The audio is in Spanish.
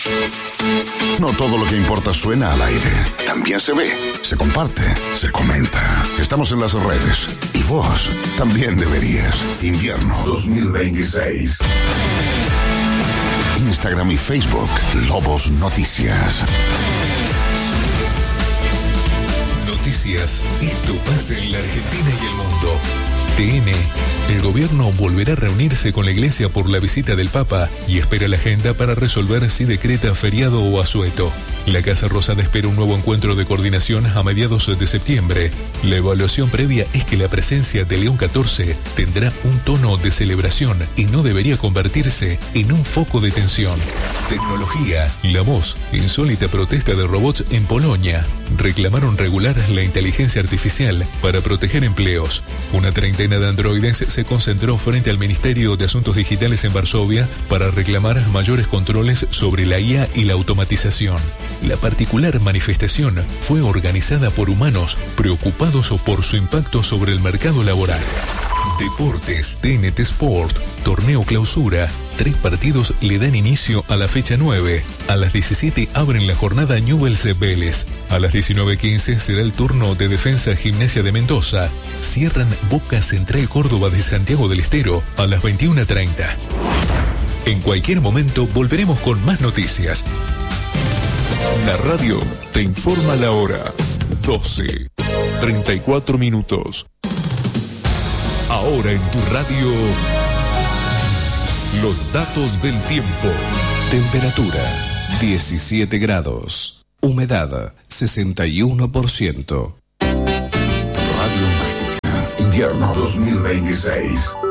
No todo lo que importa suena al aire. También se ve, se comparte, se comenta. Estamos en las redes. Y vos también deberías. Invierno 2026. Instagram y Facebook. Lobos Noticias. Noticias. Esto pasa en la Argentina y el mundo. TN. El gobierno volverá a reunirse con la iglesia por la visita del Papa y espera la agenda para resolver si decreta feriado o asueto. La Casa Rosada espera un nuevo encuentro de coordinación a mediados de septiembre. La evaluación previa es que la presencia de León XIV tendrá un tono de celebración y no debería convertirse en un foco de tensión. Tecnología. La Voz. Insólita protesta de robots en Polonia. Reclamaron regular la inteligencia artificial para proteger empleos. Una treintena de androides se concentró frente al Ministerio de Asuntos Digitales en Varsovia para reclamar mayores controles sobre la IA y la automatización. La particular manifestación fue organizada por humanos preocupados por su impacto sobre el mercado laboral. Deportes. TNT Sport. Torneo clausura. 3 partidos le dan inicio a la fecha 9. A las 17 abren la jornada Newell's Vélez. A las 19:15 será el turno de Defensa Gimnasia de Mendoza. Cierran Boca Central Córdoba de Santiago del Estero a las 21:30. En cualquier momento volveremos con más noticias. La radio te informa la hora. 12:34 minutos. Ahora en tu radio, los datos del tiempo. Temperatura 17 grados. Humedad 61%. Radio Mágica. Invierno 2026.